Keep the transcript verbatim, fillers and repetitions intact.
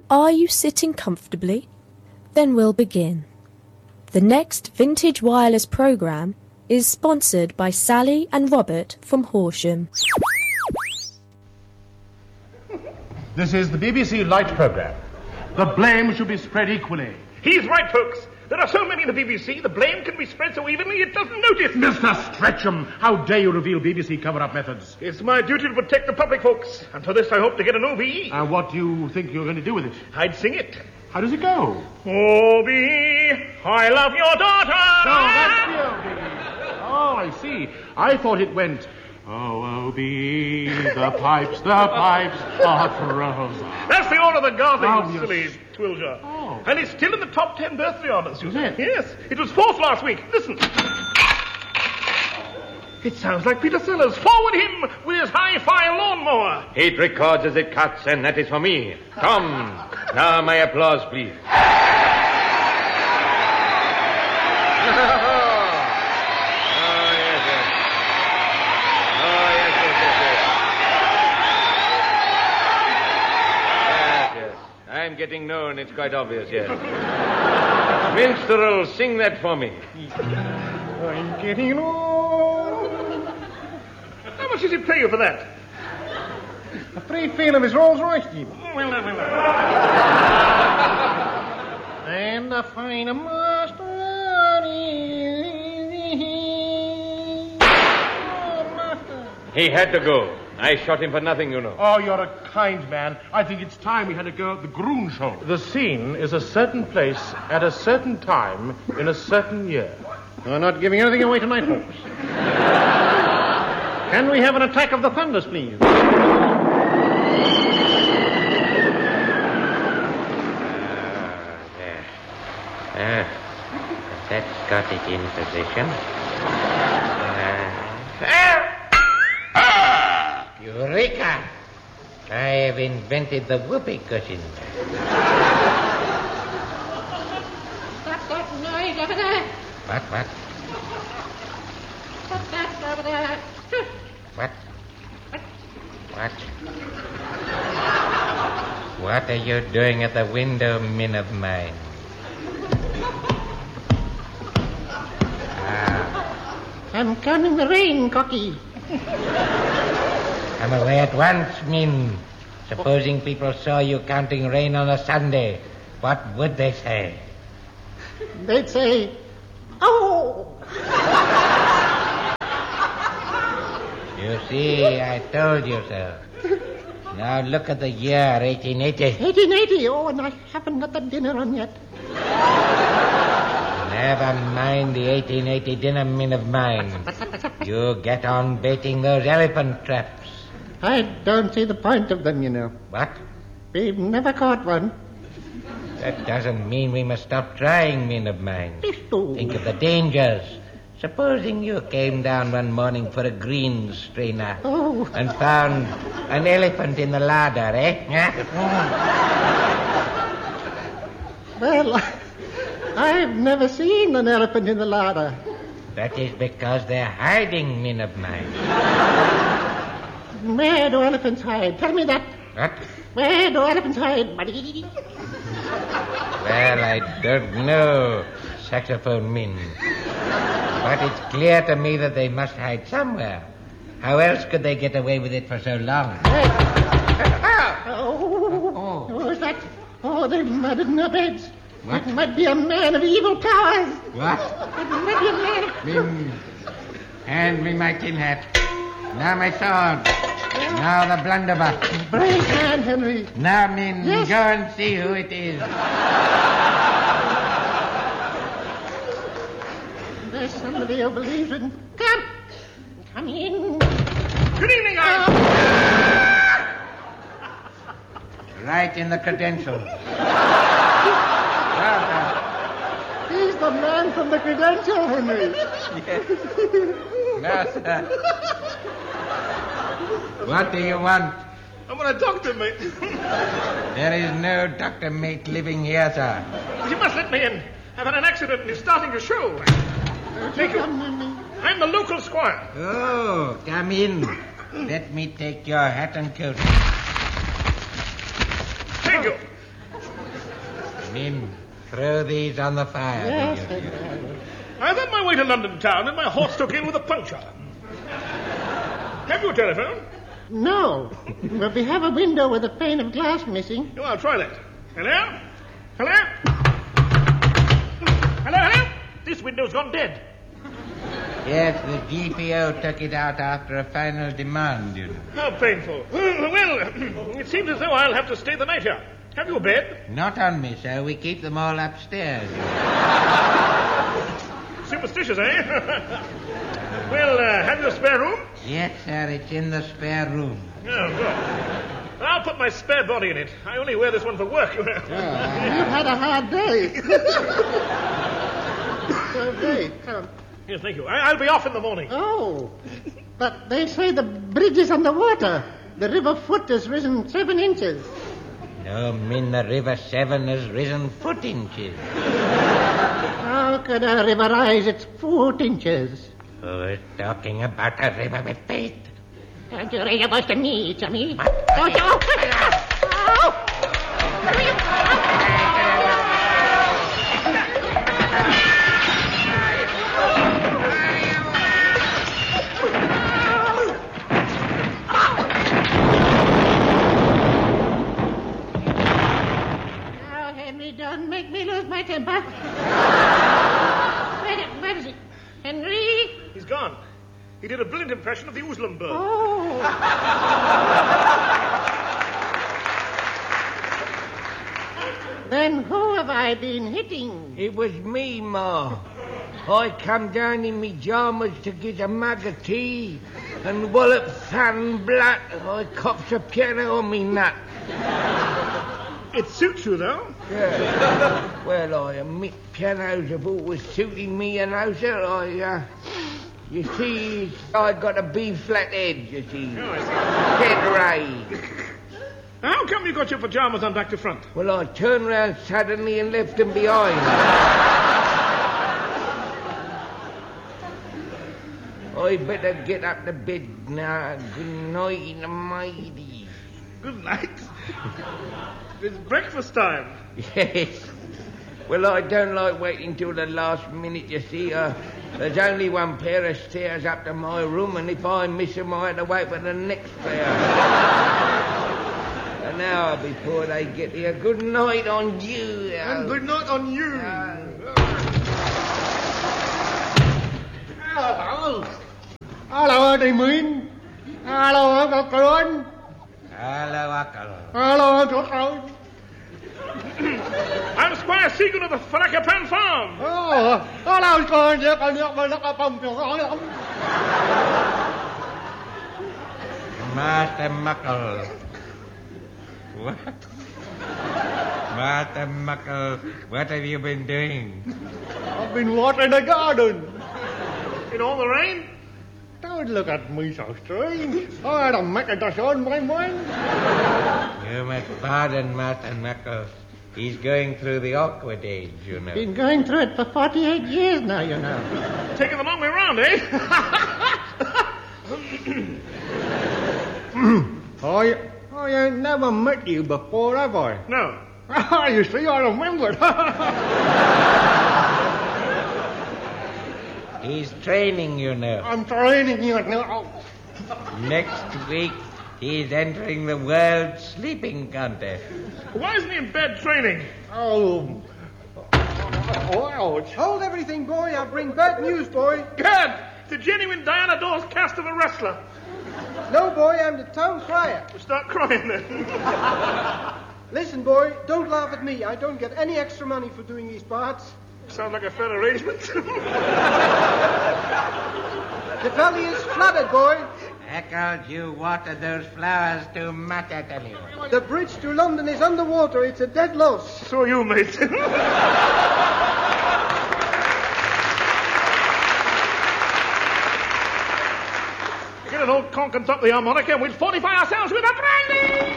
Are you sitting comfortably? Then we'll begin. The next Vintage Wireless programme is sponsored by Sally and Robert from Horsham. This is the B B C Light programme. The blame should be spread equally. He's right, folks. There are so many in the B B C, the blame can be spread so evenly it doesn't notice. Mister Stretcham, how dare you reveal B B C cover-up methods? It's my duty to protect the public, folks. And for this I hope to get an O B E. And uh, what do you think you're going to do with it? I'd sing it. How does it go? O B E, I love your daughter. Oh, that's the O B E. Oh, I see. I thought it went... Oh, O B E, the pipes, the pipes are frozen. That's the order of the garden, Oh, you yes. silly Twilger. Oh. And it's still in the top ten birthday honours, you Is see. it? Yes, it was fourth last week. Listen. It sounds like Peter Sellers. Forward him with his hi-fi lawnmower. It records as it cuts, and that is for me. Come. Now my applause, please. I'm getting known, it's quite obvious, yes. Minstrel, sing that for me. I'm getting known. How much does it pay you for that? A free feel of his Rolls Royce, Jim. Well, well, well. And a fine master. Oh, master. He had to go. I shot him for nothing, you know. Oh, you're a kind man. I think it's time we had a go at the Groon Show. The scene is a certain place at a certain time in a certain year. We're not giving anything away tonight, folks. Can we have an attack of the thunders, please? Uh, there. Uh, that's got it in position. Uh, Eureka! I have invented the whoopee cushion. Stop that noise over there. What, what? Stop that over there. What? What? What are you doing at the window, min of mine? Ah, I'm counting the rain, Cocky. come away at once, min. Supposing people saw you counting rain on a Sunday, what would they say? They'd say, oh! You see, I told you so. Now look at the year, eighteen eighty. eighteen eighty, oh, and I haven't got the dinner on yet. Never mind the eighteen eighty dinner, min of mine. You get on baiting those elephant traps. I don't see the point of them, you know. What? We've never caught one. That doesn't mean we must stop trying, min of mine. Pistol. Think of the dangers. Supposing you came down one morning for a green strainer Oh. and found an elephant in the larder, eh? Well, I've never seen an elephant in the larder. That is because they're hiding, min of mine. Where do elephants hide? Tell me that. What? Where do elephants hide, buddy? Well, I don't know, saxophone min. But it's clear to me that they must hide somewhere. How else could they get away with it for so long? Oh, oh, is that? Oh, they've murdered in their beds. What? It might be a man of evil powers. What? It might be a man of... Min, hand me my tin hat. Now my sword. Now the blunderbuss. Brave hand, Henry. Now, Min, Yes. go and see who it is. There's somebody who believes in... Come. Come in. Good evening, guys. Right in the credentials. He's the man from the credential, Henry. No, sir. What do you want? I want a doctor, mate. There is no Doctor Mate living here, sir. You must let me in. I've had an accident and it's starting to show. Thank you. I'm the local squire. Oh, come in. Let me take your hat and coat. Thank you. Min, throw these on the fire. Yes, will you? I was on my way to London town and my horse took in with a puncture. Have you a telephone? No, but we have a window with a pane of glass missing. Oh, I'll try that. Hello? Hello? Hello, hello? This window's gone dead. Yes, the G P O took it out after a final demand, you know. How painful. Well, it seems as though I'll have to stay the night here. Have you a bed? Not on me, sir. We keep them all upstairs. Superstitious, eh? Well, uh, have you a spare room? Yes, sir. It's in the spare room. Oh, good. I'll put my spare body in it. I only wear this one for work. You've had a hard day. Okay, come. Yes, thank you. I- I'll be off in the morning. Oh, but they say the bridge is underwater. The river foot has risen seven inches. No, Min, the River Severn has risen foot inches. How could a river rise its foot inches? Who's talking about a river with feet? Don't you read about me, Jimmy? What? Don't you? Oh! Now, Henry, don't make me lose my temper. Where, where is he? Henry? He's gone. He did a brilliant impression of the Ooslam bird. Oh. Then who have I been hitting? It was me, Ma. I come down in me jammers to get a mug of tea, and wallop fan black, I cops a piano on me nut. It suits you, though. Yeah. Well, I admit pianos have always suited me, you know, sir. I, uh, you see, I got a B-flat head, you see. Oh, I see. Head raised. How come you got your pajamas on back to front? Well, I turned round suddenly and left them behind. I better get up to bed now. Good night, matey. Good night. It's breakfast time. Yes. Well, I don't like waiting till the last minute, you see. Uh, there's only one pair of stairs up to my room, and if I miss them, I have to wait for the next pair. An hour before they get here. Good night on you. And good night on you. Uh, Hello. Hello, Eddie Mean. Hello, Uncle Cron. Hello, Uncle. Hello, Uncle Cron. I'm Squire Seagull of the Frackapan Farm. Oh, hello, con. Nhớ con nhớ con nhớ con con con. Master Muckle. What? Master Muckle, what have you been doing? I've been watering the garden. In all the rain? Don't look at me so strange. I had a Macintosh on my mind. You must pardon Master Muckle. He's going through the awkward age, you know. Been going through it for forty-eight years now, you know. Taking the long way round, eh? I, I ain't never met you before, have I? No. You see, I remembered. He's training, you know. I'm training you now. Next week, he's entering the World Sleeping Contest. Why isn't he in bed training? Oh. Oh, ouch. Hold everything, boy. I'll bring bad news, boy. Good. The genuine Diana Dawes cast of a wrestler. No, boy, I'm the town crier. Start crying then. Listen, boy, don't laugh at me. I don't get any extra money for doing these parts. Sounds like a fair arrangement. The valley is flooded, boy. Eccles, you watered those flowers too much, I tell you. The bridge to London is underwater. It's a dead loss. So are you, mate. Get an old conk on top of the harmonica and we'll fortify ourselves with a brandy!